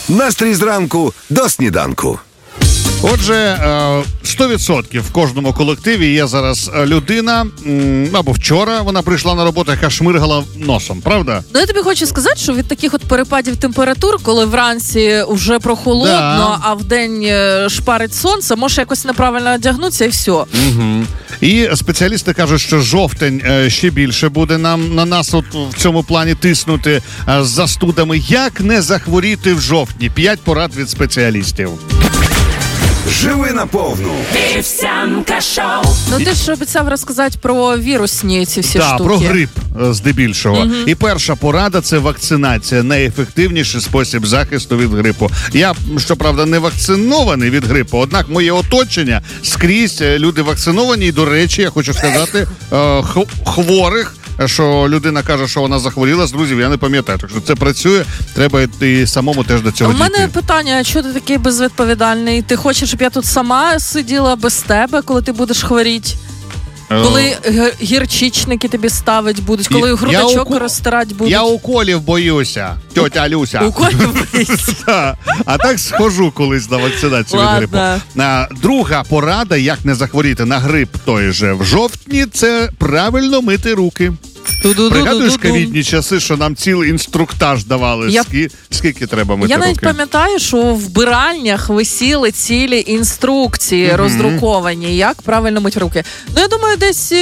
Настрій зранку до сніданку. Отже, 100% в кожному колективі є зараз людина, або вчора вона прийшла на роботу, яка шмиргала носом, правда? Ну, я тобі хочу сказати, що від таких от перепадів температур, коли вранці вже прохолодно, а вдень шпарить сонце, може якось неправильно одягнутися і все. Угу. І спеціалісти кажуть, що жовтень ще більше буде на нас от в цьому плані тиснути з застудами. Як не захворіти в жовтні? 5 порад від спеціалістів. Живи наповну. Вівсянка шоу. Ну, ти ж обіцяв розказати про вірусні ці всі штуки. Так, про грип здебільшого. І перша порада – це вакцинація. Найефективніший спосіб захисту від грипу. Я, щоправда, не вакцинований від грипу, однак моє оточення скрізь люди вакциновані. І, до речі, я хочу сказати, хворих, що людина каже, що вона захворіла, з друзів, я не пам'ятаю. Так що це працює, треба і самому теж до цього дійти. У мене питання, чого ти такий безвідповідальний? Ти хочеш, щоб я тут сама сиділа без тебе, коли ти будеш хворіти? Коли гірчичники тобі ставить будуть, коли грудочок розтирати будуть. Я уколів боюся, тьотя Люся. Уколів боюся? А так схожу колись на вакцинацію від грипу. Друга порада, як не захворіти на грип той же в жовтні, це правильно мити руки. Пригадуєш ковідні часи, що нам цілий інструктаж давали, скільки треба мити руки? Я навіть пам'ятаю, що в вбиральнях висіли цілі інструкції роздруковані, як правильно мити руки. Ну, я думаю, десь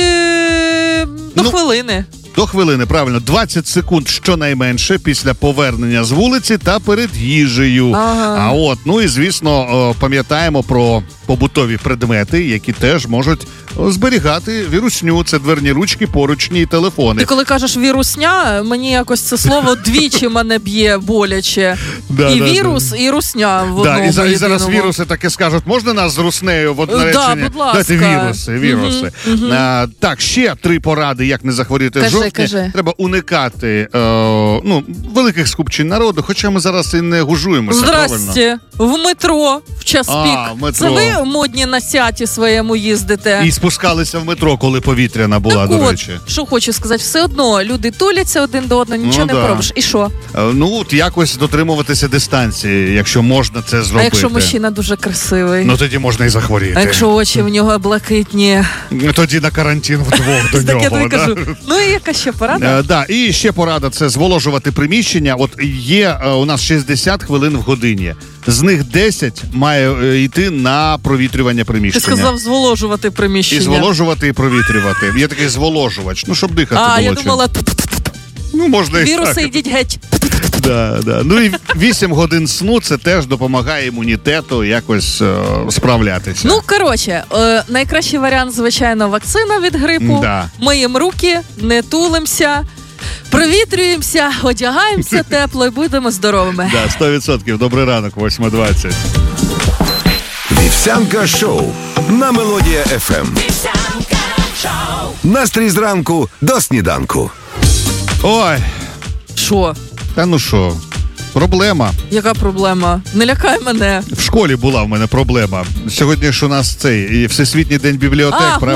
до хвилини. До хвилини, правильно. 20 секунд щонайменше після повернення з вулиці та перед їжею. Ага. І, звісно, пам'ятаємо про побутові предмети, які теж можуть зберігати вірусню. Це дверні ручки, поручні і телефони. Ти коли кажеш вірусня, мені якось це слово двічі мене б'є боляче. Вірус, і русня в одному і зараз віруси таки скажуть, можна нас з руснею в одне речення? будь ласка. Дайте віруси. Так, ще 3 поради, як не захворіти в жовтні. Треба уникати великих скупчень народу, хоча ми зараз і не гужуємося. Здрасте, в метро в час пік. Це ви модні на сяті своєму їздите? І спускалися в метро, коли повітряна була, до речі. Що хочу сказати, все одно люди туляться один до одного, нічого не поробиш. І що? Якось дотримуватися дистанції, якщо можна це зробити. А якщо мужчина дуже красивий? Ну тоді можна і захворіти. А якщо очі в нього блакитні? Тоді на карантин вдвох до нього. Так я тобі кажу. Ну і яка ще порада? І ще порада – це зволожувати приміщення. От є у нас 60 хвилин в годині. З них 10 має йти на провітрювання приміщення. Ти сказав зволожувати приміщення. І зволожувати, і провітрювати. Є такий зволожувач, щоб дихати було. Я думала, можна віруси йдіть геть. Да. Ну і 8 годин сну – це теж допомагає імунітету якось справлятися. Ну, коротше, найкращий варіант, звичайно, вакцина від грипу. Миємо руки, не тулимося, провітрюємося, одягаємося тепло і будемо здоровими. 100%. Добрий ранок, 8:20. Вівсянка шоу на Мелодія ФМ. Настрій зранку до сніданку. Ой. Що? Що? Проблема. Яка проблема? Не лякай мене. В школі була в мене проблема. Сьогодні ж у нас цей Всесвітній день бібліотек, правда?